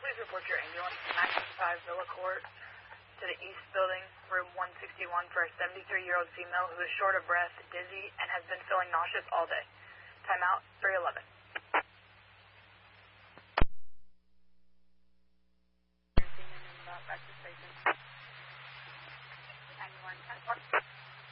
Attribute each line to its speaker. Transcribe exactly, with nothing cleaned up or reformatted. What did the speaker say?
Speaker 1: please report your ambulance nine five Villa Court to the East Building, room one sixty-one, for a seventy-three-year-old female who is short of breath, dizzy, and has been feeling nauseous all day. Timeout, three eleven.